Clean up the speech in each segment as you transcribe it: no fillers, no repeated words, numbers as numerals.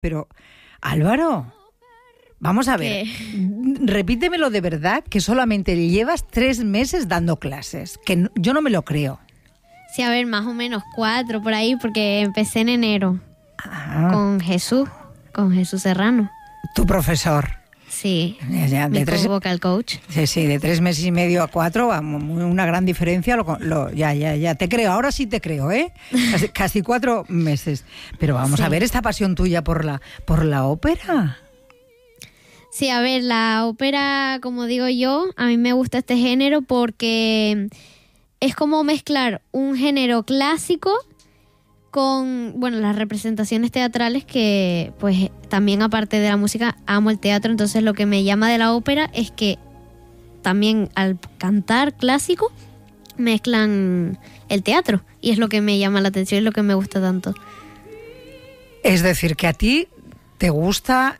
Pero, Álvaro, vamos a ver, repítemelo de verdad, que solamente llevas 3 meses dando clases, que yo no me lo creo. Sí, a ver, más o menos 4 por ahí, porque empecé en enero con Jesús Serrano. Tu profesor. Sí, Ya, mi vocal coach. Sí, de 3 meses y medio a 4, una gran diferencia. Ya, te creo, ahora sí te creo, ¿eh? Casi 4 meses. Pero vamos a ver esta pasión tuya por la ópera. Sí, a ver, la ópera, como digo yo, a mí me gusta este género porque es como mezclar un género clásico con, las representaciones teatrales, que pues también, aparte de la música, amo el teatro. Entonces lo que me llama de la ópera es que también al cantar clásico mezclan el teatro, y es lo que me llama la atención y lo que me gusta tanto. Es decir, que a ti te gusta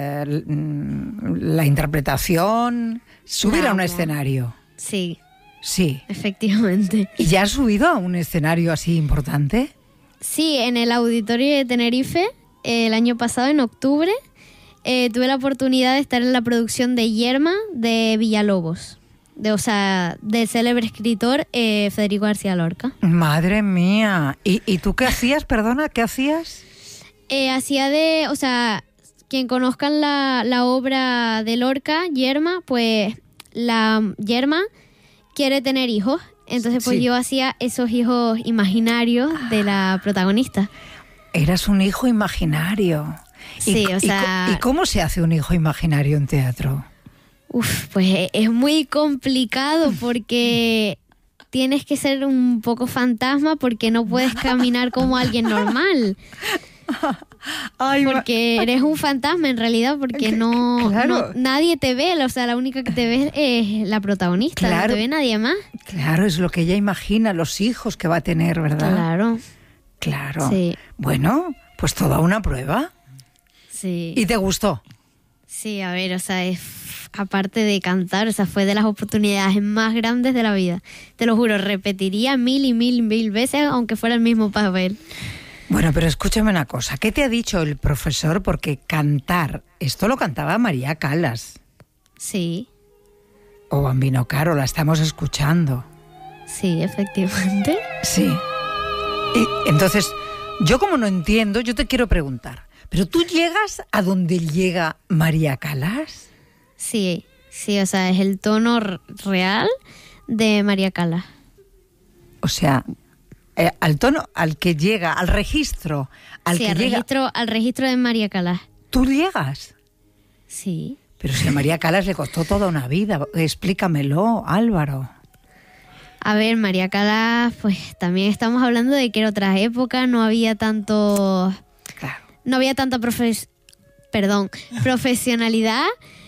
la interpretación, subir a un escenario. Sí. Sí. Efectivamente. ¿Y ya has subido a un escenario así importante? Sí, en el Auditorio de Tenerife, el año pasado, en octubre, tuve la oportunidad de estar en la producción de Yerma de Villalobos, del célebre escritor Federico García Lorca. Madre mía. ¿Y tú qué hacías? Perdona, ¿qué hacías? Quien conozcan la obra de Lorca, Yerma, pues la Yerma quiere tener hijos. Entonces, pues yo hacía esos hijos imaginarios de la protagonista. Eras un hijo imaginario. Sí, ¿Y cómo se hace un hijo imaginario en teatro? Pues es muy complicado, porque tienes que ser un poco fantasma, porque no puedes caminar como alguien normal. Porque eres un fantasma en realidad, porque no nadie te ve, la única que te ve es la protagonista, no te ve nadie más. Claro, es lo que ella imagina, los hijos que va a tener, ¿verdad? Claro. Sí. Bueno, pues toda una prueba. Sí. ¿Y te gustó? Sí, a ver, aparte de cantar, fue de las oportunidades más grandes de la vida. Te lo juro, repetiría 1000 y 1000 veces, aunque fuera el mismo papel. Bueno, pero escúchame una cosa. ¿Qué te ha dicho el profesor? Porque cantar, esto lo cantaba María Callas. Sí. O Bambino Caro, la estamos escuchando. Sí, efectivamente. Sí. Y entonces, yo como no entiendo, yo te quiero preguntar. ¿Pero tú llegas a donde llega María Callas? Sí, es el tono real de María Callas. O sea, al tono al que llega, al registro. Al registro de María Callas. ¿Tú llegas? Sí. Pero si a María Callas le costó toda una vida. Explícamelo, Álvaro. A ver, María Callas, pues también estamos hablando de que era otra época, no había tanto... Claro. No había tanta profesionalidad,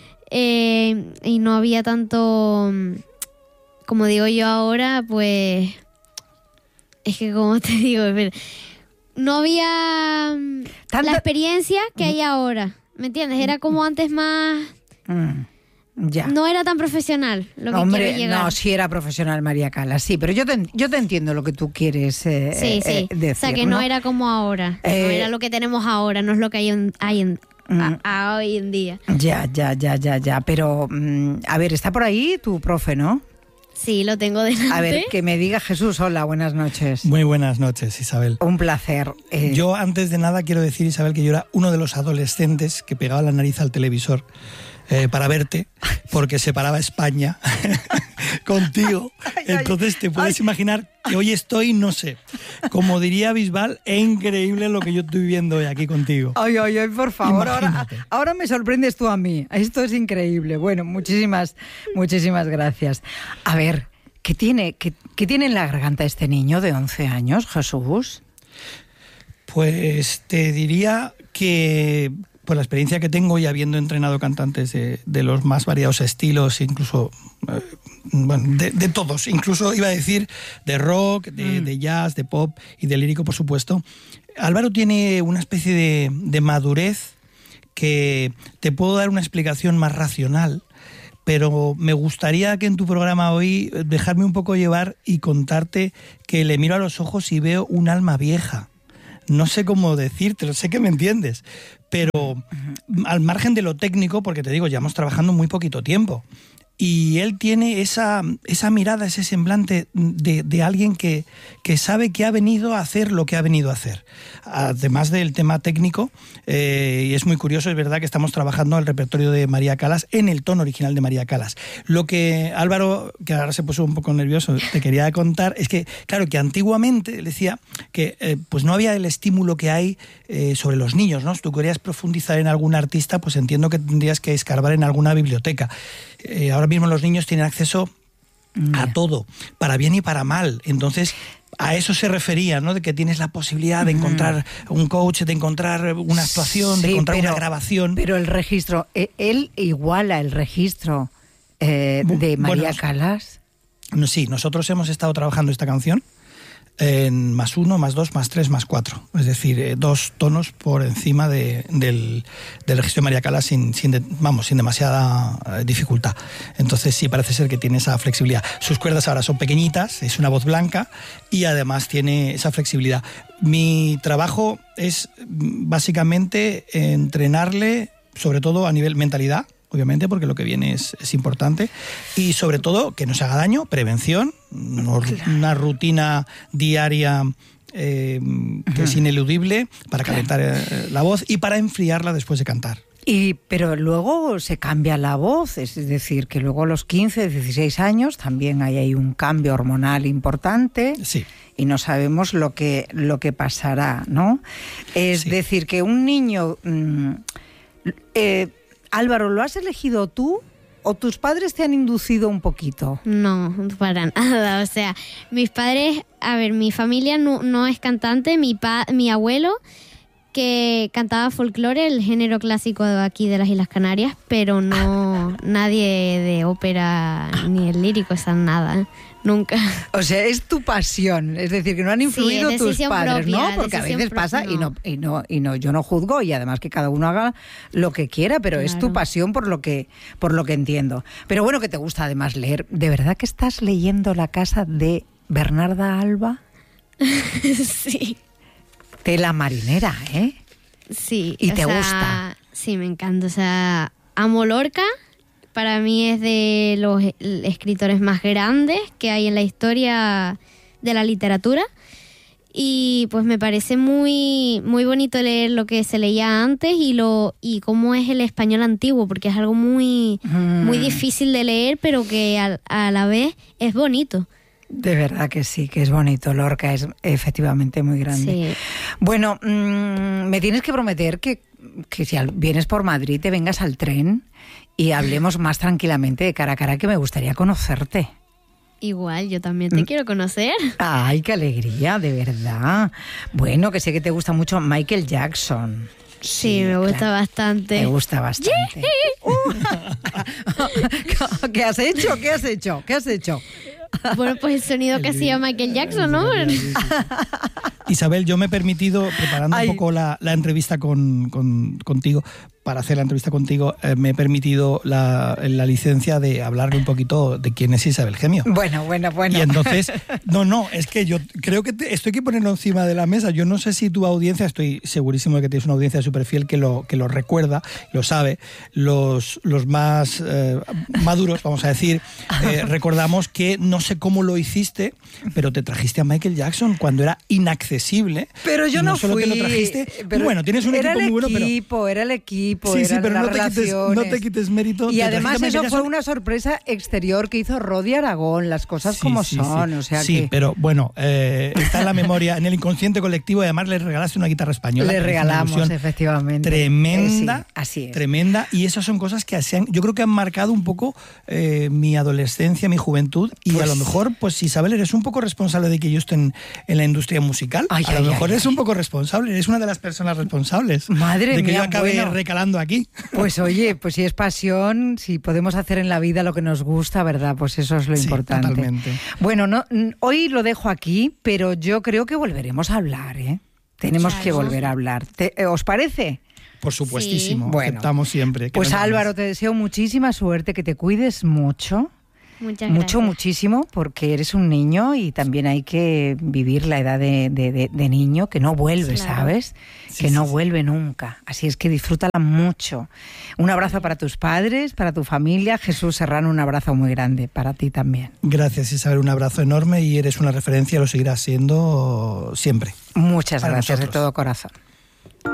y no había tanto, como digo yo ahora, pues... Es que, como te digo, no había la experiencia que hay ahora, ¿me entiendes? Era como antes más... Ya. No era tan profesional lo que quiero llegar. No, sí era profesional María Callas, sí, pero yo te entiendo lo que tú quieres decir. O sea, que no era como ahora, no era lo que tenemos ahora, no es lo que hay hoy en día. Ya, pero a ver, está por ahí tu profe, ¿no? Sí, lo tengo delante. A ver, que me diga Jesús. Hola, buenas noches. Muy buenas noches, Isabel. Un placer. Yo, antes de nada, quiero decir, Isabel, que yo era uno de los adolescentes que pegaba la nariz al televisor para verte, porque se paraba España contigo. Entonces te puedes imaginar que hoy estoy, no sé, como diría Bisbal, es increíble lo que yo estoy viendo hoy aquí contigo. Ay, por favor, ahora me sorprendes tú a mí. Esto es increíble. Bueno, muchísimas gracias. A ver, ¿qué tiene en la garganta este niño de 11 años, Jesús? Pues te diría que... Por la experiencia que tengo y habiendo entrenado cantantes de los más variados estilos, incluso de todos, incluso iba a decir de rock, de jazz, de pop y de lírico, por supuesto, Álvaro tiene una especie de madurez que te puedo dar una explicación más racional, pero me gustaría que en tu programa hoy dejarme un poco llevar y contarte que le miro a los ojos y veo un alma vieja. no sé cómo decírtelo, sé que me entiendes, pero al margen de lo técnico, porque te digo, llevamos trabajando muy poquito tiempo. Y él tiene esa mirada, ese semblante de alguien que sabe que ha venido a hacer lo que ha venido a hacer. Además del tema técnico, y es muy curioso, es verdad que estamos trabajando el repertorio de María Callas en el tono original de María Callas. Lo que Álvaro, que ahora se puso un poco nervioso, te quería contar, es que, claro, que antiguamente, él decía que pues no había el estímulo que hay sobre los niños, ¿no? Si tú querías profundizar en algún artista, pues entiendo que tendrías que escarbar en alguna biblioteca. Ahora mismo los niños tienen acceso a todo, para bien y para mal. Entonces, a eso se refería, ¿no? De que tienes la posibilidad de encontrar un coach, de encontrar una actuación, de encontrar una grabación. Pero el registro, él iguala el registro de María Callas. No, sí, nosotros hemos estado trabajando esta canción en +1, +2, +3, +4. Es decir, 2 tonos por encima del registro de María Callas sin demasiada dificultad. Entonces sí, parece ser que tiene esa flexibilidad. Sus cuerdas ahora son pequeñitas, es una voz blanca y además tiene esa flexibilidad. Mi trabajo es básicamente entrenarle, sobre todo a nivel mentalidad, obviamente, porque lo que viene es importante, y sobre todo que no se haga daño, prevención, una rutina diaria que es ineludible para calentar la voz y para enfriarla después de cantar. Pero luego se cambia la voz, es decir, que luego a los 15, 16 años también hay un cambio hormonal importante. Sí. Y no sabemos lo que pasará, ¿no? Es decir, que un niño... Álvaro, ¿lo has elegido tú o tus padres te han inducido un poquito? No, para nada. O sea, mis padres, mi familia no es cantante. Mi abuelo, que cantaba folclore, el género clásico de aquí de las Islas Canarias, pero no nadie de ópera ni el lírico, nada. Nunca. O sea, es tu pasión, es decir, que no han influido tus padres, propia, ¿no? Porque a veces pasa y no, yo no juzgo y además que cada uno haga lo que quiera, pero claro, es tu pasión por lo que entiendo. Pero bueno, que te gusta además leer. ¿De verdad que estás leyendo La casa de Bernarda Alba? Sí. Tela marinera, ¿eh? Sí. ¿Y te gusta? Sí, me encanta. O sea, amo Lorca. Para mí es de los escritores más grandes que hay en la historia de la literatura. Y pues me parece muy, muy bonito leer lo que se leía antes y cómo es el español antiguo, porque es algo muy, muy difícil de leer, pero que a la vez es bonito. De verdad que sí, que es bonito. Lorca es efectivamente muy grande. Sí. Bueno, me tienes que prometer que si vienes por Madrid te vengas al tren y hablemos más tranquilamente de cara a cara, que me gustaría conocerte. Igual, yo también te quiero conocer. Ay, qué alegría, de verdad. Bueno, que sé que te gusta mucho Michael Jackson. Sí, me gusta bastante. Me gusta bastante. ¿Qué has hecho? ¿Qué has hecho? ¿Qué has hecho? Bueno, pues el sonido que hacía Michael Jackson, ¿no? Isabel, yo me he permitido, preparando un poco la entrevista contigo, para hacer la entrevista contigo, me he permitido la licencia de hablarle un poquito de quién es Isabel Gemio. Bueno. Y entonces, es que yo creo que estoy que ponerlo encima de la mesa. Yo no sé si tu audiencia, estoy segurísimo de que tienes una audiencia súper fiel que lo recuerda, lo sabe. Los más maduros, vamos a decir, recordamos que no sé cómo lo hiciste, pero te trajiste a Michael Jackson cuando era inaccesible. Pero yo no solo fui. Te lo trajiste, bueno, tienes un equipo muy bueno, pero... Era el equipo. Sí, pero no te quites mérito. Y además eso fue una sorpresa exterior que hizo Rodi Aragón, las cosas como son. Sí. O sea sí, pero bueno, está en la memoria, en el inconsciente colectivo, y además le regalaste una guitarra española. Le regalamos, efectivamente. Tremenda, así es. Tremenda, y esas son cosas que yo creo que han marcado un poco mi adolescencia, mi juventud, y a lo mejor, pues Isabel, eres un poco responsable de que yo esté en la industria musical. A lo mejor eres un poco responsable, eres una de las personas responsables. Madre de que mía, yo acabe recalando aquí. Pues oye, pues si es pasión, si podemos hacer en la vida lo que nos gusta, ¿verdad? Pues eso es lo importante. Totalmente. Bueno, hoy lo dejo aquí, pero yo creo que volveremos a hablar, ¿eh? Tenemos que volver a hablar. ¿Os parece? Por supuestísimo. Sí. Bueno, aceptamos siempre. Pues Álvaro, te deseo muchísima suerte, que te cuides mucho, Muchas gracias. Muchísimo, porque eres un niño y también hay que vivir la edad de niño, que no vuelve, claro. ¿sabes? Sí, que no sí. vuelve nunca. Así es que disfrútala mucho. Un abrazo para tus padres, para tu familia. Jesús Serrano, un abrazo muy grande para ti también. Gracias, Isabel, un abrazo enorme y eres una referencia, lo seguirás siendo siempre. Muchas Para gracias nosotros. de todo corazón.